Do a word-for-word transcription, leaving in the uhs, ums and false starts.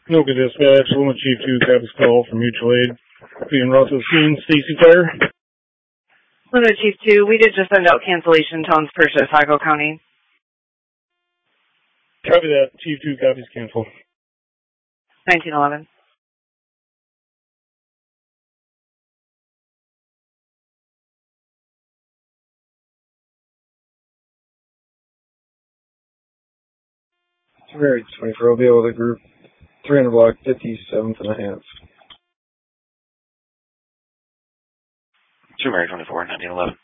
Local Dispatch, Loma Chief two, copies call from Mutual Aid. Being Russell Scene, Stacy Fire. Loma Chief two, we did just send out cancellation tones for Chicago County. Copy that. Chief two, copies cancel. nineteen eleven. Mary twenty-four, I'll be able to group three hundred block, fifty-seventh and a half. Two Mary twenty-four, nineteen eleven.